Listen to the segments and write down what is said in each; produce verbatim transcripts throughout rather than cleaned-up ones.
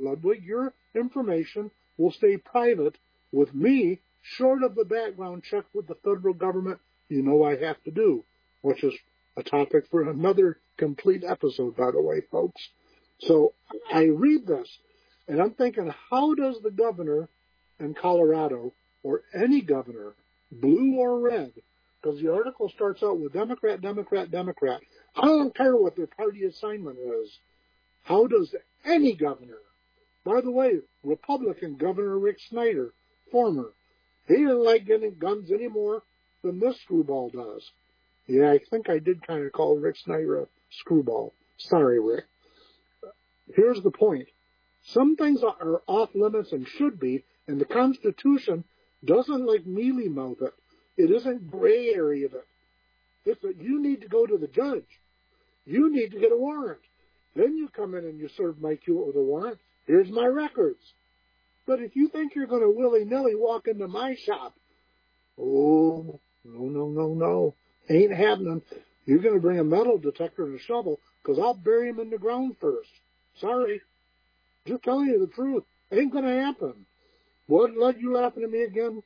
Ludwig, your information will stay private with me, short of the background check with the federal government you know I have to do, which is a topic for another complete episode, by the way, folks. So I read this, and I'm thinking, how does the governor in Colorado, or any governor, blue or red, because the article starts out with Democrat, Democrat, Democrat. I don't care what their party assignment is. How does any governor, by the way, Republican Governor Rick Snyder, former, he didn't like getting guns any more than this screwball does. Yeah, I think I did kind of call Rick Snyder a screwball. Sorry, Rick. Here's the point. Some things are off limits and should be, and the Constitution doesn't like mealy-mouth it. It isn't gray area of it. It's that you need to go to the judge. You need to get a warrant. Then you come in and you serve Mike Hewitt with a warrant. Here's my records. But if you think you're going to willy-nilly walk into my shop, oh, no, no, no, no. Ain't happening. You're going to bring a metal detector and a shovel, because I'll bury him in the ground first. Sorry. Just telling you the truth. Ain't going to happen. What, Lud, you laughing at me again?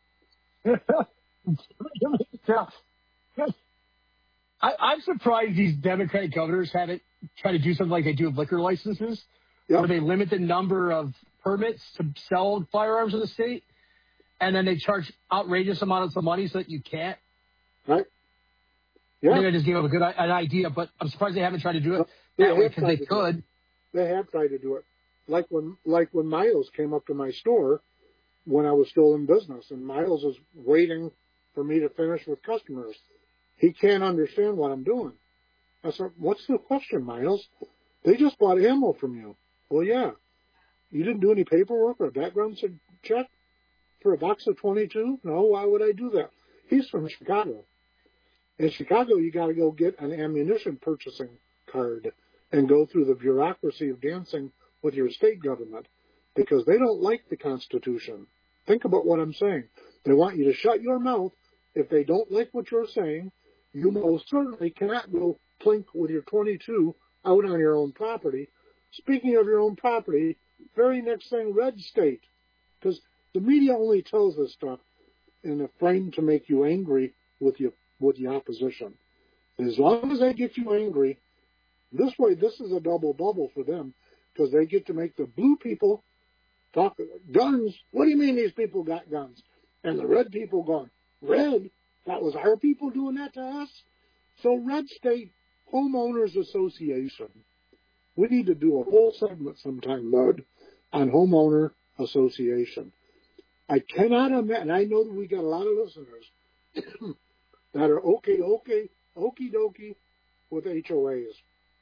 I, I'm surprised these Democratic governors haven't tried to do something like they do with liquor licenses, yep. where they limit the number of permits to sell firearms in the state, and then they charge outrageous amounts of money so that you can't. Right. Yeah. I think I just gave up a good an idea, but I'm surprised they haven't tried to do it they that way because they could. They have tried to do it. Like when, like when Miles came up to my store when I was still in business, and Miles is waiting for me to finish with customers. He can't understand what I'm doing. I said, what's the question, Miles? They just bought ammo from you. Well, yeah. You didn't do any paperwork or a background check for a box of twenty-two? No, why would I do that? He's from Chicago. In Chicago, you got to go get an ammunition purchasing card and go through the bureaucracy of dancing with your state government because they don't like the Constitution. Think about what I'm saying. They want you to shut your mouth. If they don't like what you're saying, you most certainly cannot go plink with your twenty-two out on your own property. Speaking of your own property, very next thing, red state. Because the media only tells this stuff in a frame to make you angry with you, with the opposition. As long as they get you angry, this way, this is a double bubble for them because they get to make the blue people talk guns. What do you mean these people got guns? And the red people going, red? That was our people doing that to us? So Red State Homeowners Association. We need to do a whole segment sometime, Lud, on homeowner association. I cannot imagine, and I know that we got a lot of listeners that are okay, okay, okie dokie with H O As.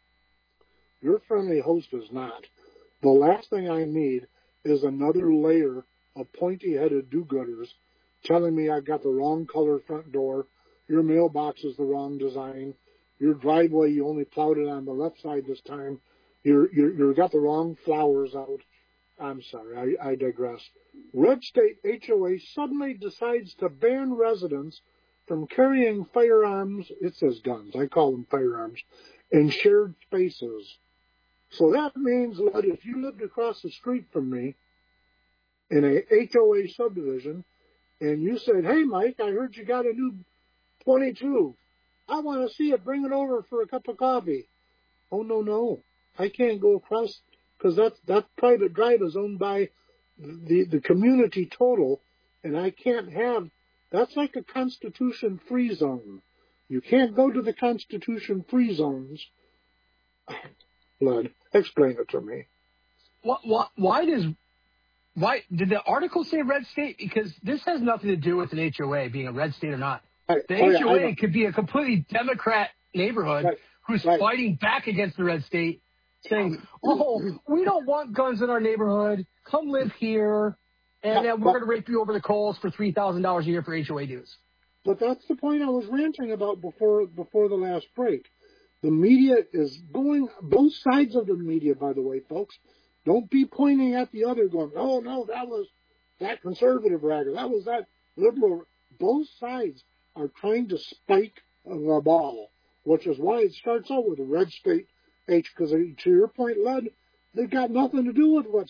Your friendly host is not. The last thing I need is another layer of pointy-headed do-gooders telling me I got the wrong color front door, your mailbox is the wrong design, your driveway, you only plowed it on the left side this time, you're, you're, you got the wrong flowers out. I'm sorry, I, I digress. Red State H O A suddenly decides to ban residents from carrying firearms, it says guns, I call them firearms, in shared spaces. So that means that if you lived across the street from me in a H O A subdivision, and you said, hey, Mike, I heard you got a new twenty-two. I want to see it. Bring it over for a cup of coffee. Oh, no, no. I can't go across because that, that private drive is owned by the, the community total, and I can't have – that's like a Constitution-free zone. You can't go to the Constitution-free zones. Blood, explain it to me. Why, why, why does – Why did the article say red state? Because this has nothing to do with an H O A being a red state or not. Right. The oh, H O A yeah, could be a completely Democrat neighborhood right. who's right. fighting back against the red state, saying, "Oh, we don't want guns in our neighborhood. Come live here, and yeah, uh, we're going to rape you over the coals for three thousand dollars a year for H O A dues." But that's the point I was ranting about before before the last break. The media is going, both sides of the media, by the way, folks. Don't be pointing at the other going, oh, no, that was that conservative ragger. That was that liberal. Both sides are trying to spike the ball, which is why it starts out with a red state H, because to your point, Lud, they've got nothing to do with what